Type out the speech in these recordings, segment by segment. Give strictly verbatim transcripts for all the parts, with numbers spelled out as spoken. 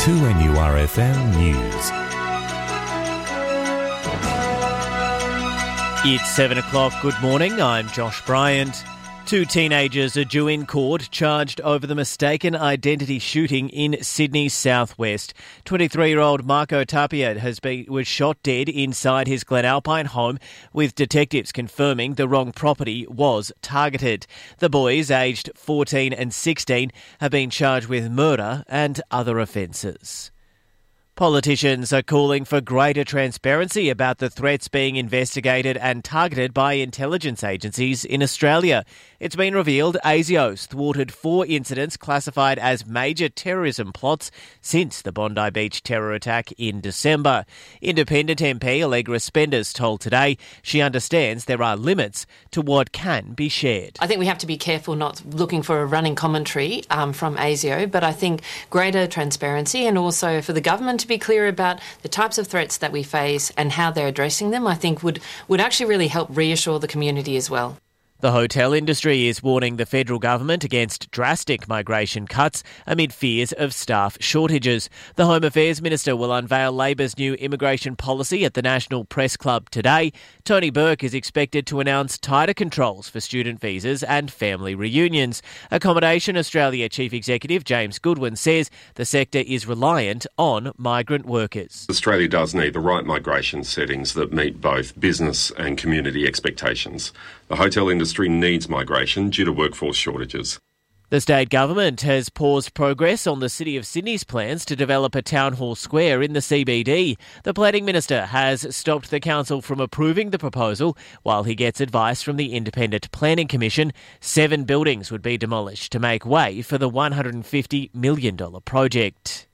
two N U R F M News. It's seven o'clock. Good morning. I'm Josh Bryant. Two teenagers are due in court charged over the mistaken identity shooting in Sydney's southwest. twenty-three-year-old Marco Tapia has been was shot dead inside his Glenalpine home, with detectives confirming the wrong property was targeted. The boys, aged fourteen and sixteen, have been charged with murder and other offences. Politicians are calling for greater transparency about the threats being investigated and targeted by intelligence agencies in Australia. It's been revealed ASIO's thwarted four incidents classified as major terrorism plots since the Bondi Beach terror attack in December. Independent M P Allegra Spenders told Today she understands there are limits to what can be shared. I think we have to be careful not looking for a running commentary um, from ASIO, but I think greater transparency and also for the government to be clear about the types of threats that we face and how they're addressing them, I think would, would actually really help reassure the community as well. The hotel industry is warning the federal government against drastic migration cuts amid fears of staff shortages. The Home Affairs Minister will unveil Labor's new immigration policy at the National Press Club today. Tony Burke is expected to announce tighter controls for student visas and family reunions. Accommodation Australia Chief Executive James Goodwin says the sector is reliant on migrant workers. Australia does need the right migration settings that meet both business and community expectations. The hotel industry needs migration due to workforce shortages. The state government has paused progress on the City of Sydney's plans to develop a town hall square in the C B D. The planning minister has stopped the council from approving the proposal while he gets advice from the Independent Planning Commission. Seven buildings would be demolished to make way for the one hundred fifty million dollars project.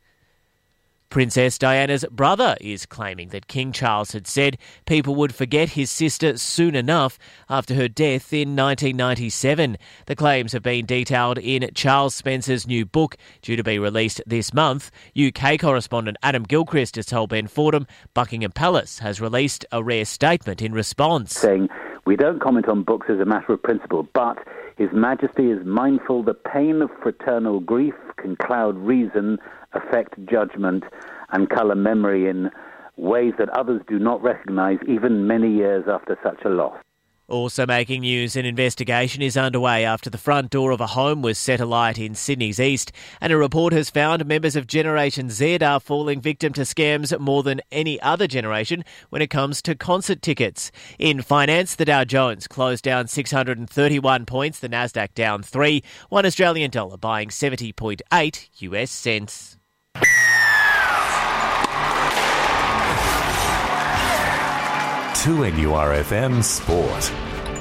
Princess Diana's brother is claiming that King Charles had said people would forget his sister soon enough after her death in nineteen ninety-seven. The claims have been detailed in Charles Spencer's new book, due to be released this month. U K correspondent Adam Gilchrist has told Ben Fordham Buckingham Palace has released a rare statement in response, saying, "We don't comment on books as a matter of principle, but His Majesty is mindful the pain of fraternal grief can cloud reason, affect judgment, and colour memory in ways that others do not recognise even many years after such a loss." Also making news, an investigation is underway after the front door of a home was set alight in Sydney's east, and a report has found members of Generation Z are falling victim to scams more than any other generation when it comes to concert tickets. In finance, the Dow Jones closed down six hundred thirty-one points, the Nasdaq down three, one Australian dollar buying seventy point eight U S cents. two N U R F M Sport.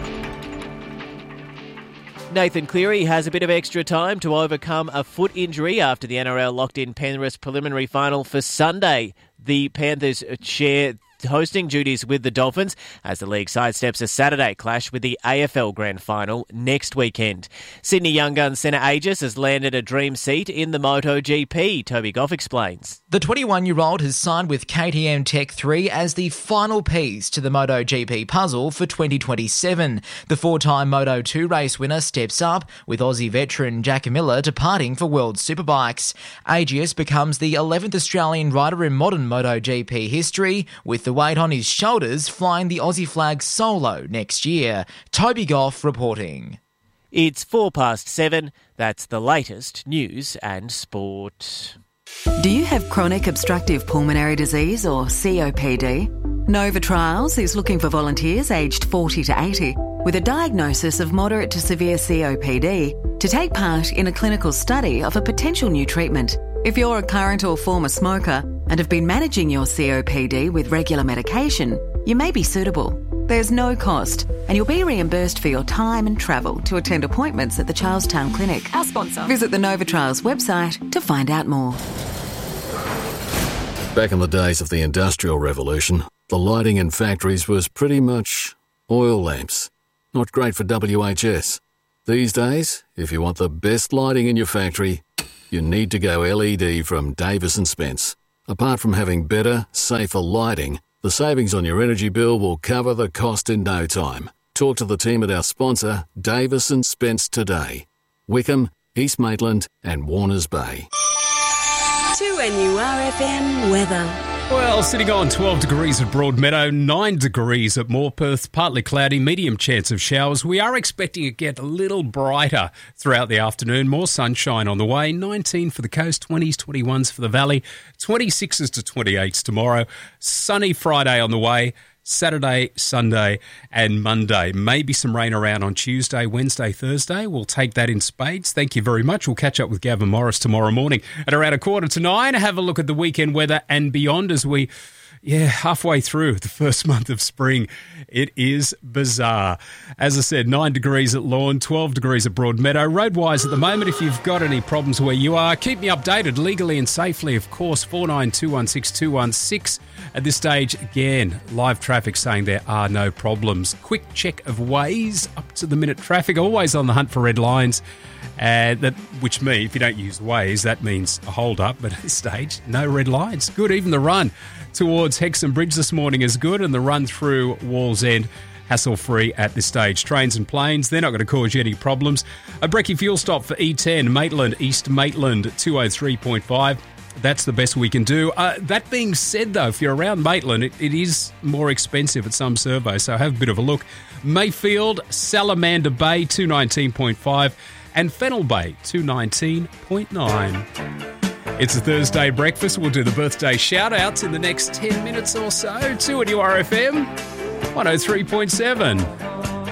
Nathan Cleary has a bit of extra time to overcome a foot injury after the N R L locked in Penrith's preliminary final for Sunday. The Panthers share hosting duties with the Dolphins as the league sidesteps a Saturday clash with the A F L Grand Final next weekend. Sydney Young Guns centre Aegis has landed a dream seat in the MotoGP. Toby Goff explains. The twenty-one-year-old has signed with K T M Tech three as the final piece to the MotoGP puzzle for twenty twenty-seven. The four-time Moto two race winner steps up, with Aussie veteran Jack Miller departing for World Superbikes. Aegis becomes the eleventh Australian rider in modern MotoGP history, with the weight on his shoulders flying the Aussie flag solo next year. Toby Goff reporting. It's four past seven. That's the latest news and sport. Do you have chronic obstructive pulmonary disease or C O P D? Nova Trials is looking for volunteers aged forty to eighty with a diagnosis of moderate to severe C O P D to take part in a clinical study of a potential new treatment. If you're a current or former smoker and have been managing your C O P D with regular medication, you may be suitable. There's no cost, and you'll be reimbursed for your time and travel to attend appointments at the Charlestown Clinic. Our sponsor. Visit the Nova Trials website to find out more. Back in the days of the Industrial Revolution, the lighting in factories was pretty much oil lamps. Not great for W H S. These days, if you want the best lighting in your factory, you need to go L E D from Davis and Spence. Apart from having better, safer lighting, the savings on your energy bill will cover the cost in no time. Talk to the team at our sponsor, Davis and Spence, today. Wickham, East Maitland and Warners Bay. two N U R F M weather. Well, sitting on twelve degrees at Broadmeadow, nine degrees at Morpeth, partly cloudy, medium chance of showers. We are expecting it to get a little brighter throughout the afternoon. More sunshine on the way. nineteen for the coast, twenties, twenty-ones for the valley, twenty-sixes to twenty-eights tomorrow. Sunny Friday on the way. Saturday, Sunday and Monday. Maybe some rain around on Tuesday, Wednesday, Thursday. We'll take that in spades. Thank you very much. We'll catch up with Gavin Morris tomorrow morning at around a quarter to nine. Have a look at the weekend weather and beyond as we, yeah, halfway through the first month of spring. It is bizarre. As I said, nine degrees at Lawn, twelve degrees at Broadmeadow. Roadwise at the moment, if you've got any problems where you are, keep me updated legally and safely, of course, four nine two one six two one six. At this stage, again, live traffic saying there are no problems. Quick check of Waze, up to the minute traffic, always on the hunt for red lines. Uh, that, which means, if you don't use Waze, that means a hold up. But at this stage, no red lines. Good. Even the run towards Hexham Bridge this morning is good, and the run through Walls End hassle-free at this stage. Trains and planes, they're not going to cause you any problems. A brekkie fuel stop for E ten, Maitland, East Maitland, two oh three point five. That's the best we can do. Uh, that being said, though, if you're around Maitland, it, it is more expensive at some surveys, so have a bit of a look. Mayfield, Salamander Bay, two nineteen point five, and Fennel Bay, two nineteen point nine. It's a Thursday breakfast. We'll do the birthday shout-outs in the next ten minutes or so. two N U R F M, one oh three point seven.